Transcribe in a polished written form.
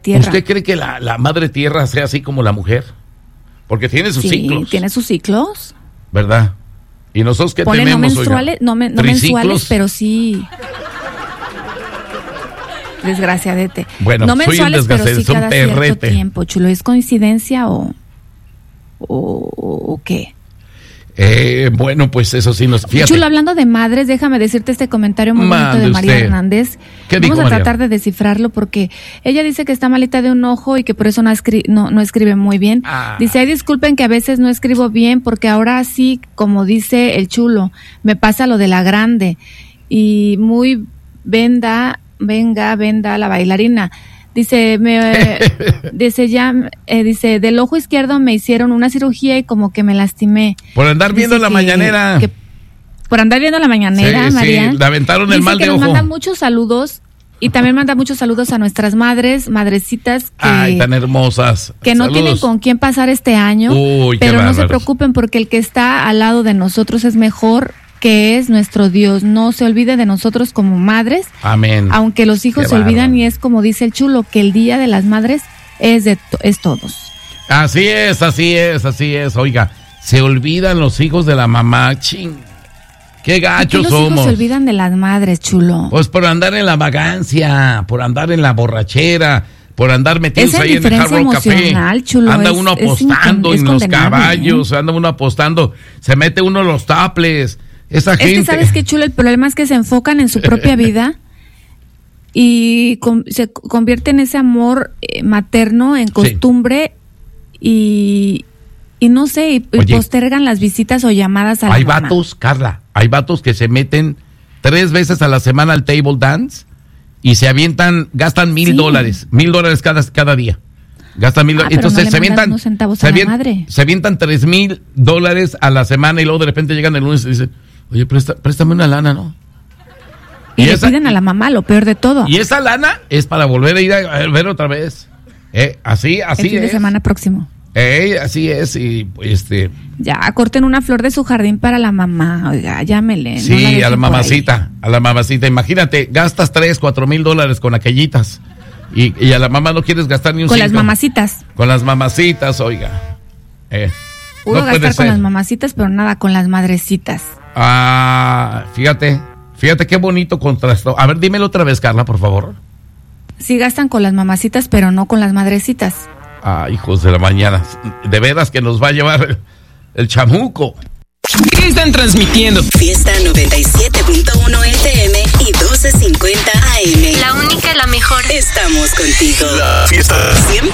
tierra. ¿Usted cree que la madre tierra sea así como la mujer? Porque tiene sus ciclos. Sí, tiene sus ciclos. ¿Verdad? ¿Y nosotros qué Pone tenemos? No menstruales, no mensuales, pero sí. Desgraciadete. Bueno, no soy mensuales, pero sí un cada cierto perrete. tiempo, chulo. ¿Es coincidencia o qué? Bueno, pues eso sí nos... Fíjate. Chulo, hablando de madres, déjame decirte este comentario muy bonito de María Hernández. ¿Qué dijo Vamos a María? tratar de descifrarlo porque ella dice que está malita de un ojo y que por eso no escribe muy bien. Dice, ay, disculpen que a veces no escribo bien porque ahora sí, como dice el chulo, me pasa lo de la grande. Y muy venga la bailarina. Dice, dice, del ojo izquierdo me hicieron una cirugía y como que me lastimé. Por andar viendo la mañanera. Por andar viendo la mañanera, sí, María. Sí, le aventaron el mal de ojo. Dice que nos manda muchos saludos y también manda muchos saludos a nuestras madrecitas que, ay, tan hermosas. Que no tienen con quién pasar este año. Uy, pero no se preocupen porque el que está al lado de nosotros es mejor, que es nuestro Dios. No se olvide de nosotros como madres. Amén. Aunque los hijos se olvidan y es como dice el chulo, que el Día de las Madres es todos. Así es. Oiga, se olvidan los hijos de la mamá. Ching. Qué gachos somos. ¿Por qué los hijos se olvidan de las madres, chulo? Pues por andar en la vagancia, por andar en la borrachera, por andar metidos ahí en el Hard Rock Café. Chulo, anda uno apostando en los caballos, anda uno apostando, se mete uno en los taples. Esa gente. Es que sabes qué, chulo, el problema es que se enfocan en su propia vida y se convierte en ese amor materno, en costumbre y no sé, y postergan las visitas o llamadas a la mamá. Hay vatos, Carla, hay vatos que se meten 3 veces a la semana al table dance y se avientan, gastan $1,000, $1,000 cada día. Gastan $1,000. Entonces se avientan $3,000 a la semana y luego de repente llegan el lunes y dicen, oye, préstame una lana, ¿no? Y le piden a la mamá, lo peor de todo. Y esa lana es para volver a ir a ver otra vez. Así el fin de semana próximo. Así es, y ya, corten una flor de su jardín para la mamá, oiga, llámele. Sí, a la mamacita, imagínate, gastas $3,000-4,000 con aquellitas, y a la mamá no quieres gastar ni un con 5. Las mamacitas. Con las mamacitas, oiga. Pudo no gastar con las mamacitas, pero nada, con las madrecitas. Fíjate qué bonito contrasto. A ver, dímelo otra vez, Carla, por favor. Sí gastan con las mamacitas, pero no con las madrecitas. Hijos de la mañana. De veras que nos va a llevar el chamuco. ¿Qué están transmitiendo? Fiesta 97.1 FM y 1250 AM. La única, la mejor. Estamos contigo. La fiesta. Siempre.